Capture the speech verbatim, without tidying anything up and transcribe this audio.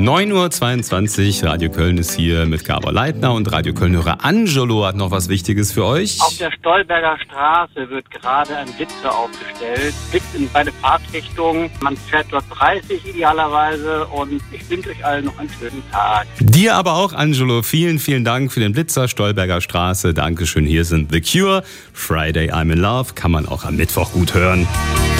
neun Uhr zweiundzwanzig, Radio Köln ist hier mit Gabor Leitner und Radio Köln-Hörer Angelo hat noch was Wichtiges für euch. Auf der Stolberger Straße wird gerade ein Blitzer aufgestellt. Blitz in beide Fahrtrichtungen. Man fährt dort dreißig idealerweise und ich wünsche euch allen noch einen schönen Tag. Dir aber auch, Angelo. Vielen, vielen Dank für den Blitzer, Stolberger Straße. Dankeschön. Hier sind The Cure. Friday I'm in Love. Kann man auch am Mittwoch gut hören.